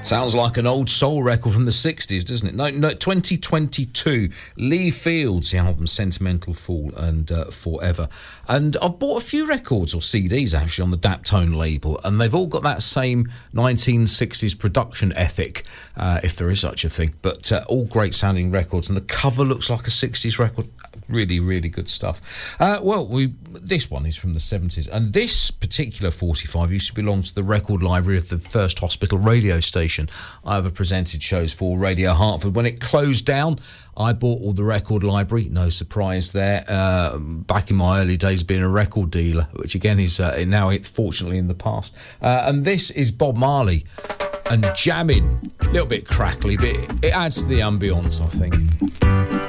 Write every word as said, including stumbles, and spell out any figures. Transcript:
Sounds like an old soul record from the sixties, doesn't it? No, no, twenty twenty-two, Lee Fields, the album Sentimental Fool and uh, Forever. And I've bought a few records, or C Ds actually, on the Daptone label, and they've all got that same nineteen sixties production ethic, uh, if there is such a thing. But uh, all great sounding records, and the cover looks like a sixties record. Really, really good stuff. Uh, well, we this one is from the seventies, and this particular forty-five used to belong to the record library of the First Hospital radio station I ever presented shows for, Radio Hertford. When it closed down, I bought all the record library, no surprise there, uh, back in my early days being a record dealer, which again is uh, now fortunately in the past. Uh, and this is Bob Marley and Jamming. A little bit crackly, but it adds to the ambience, I think.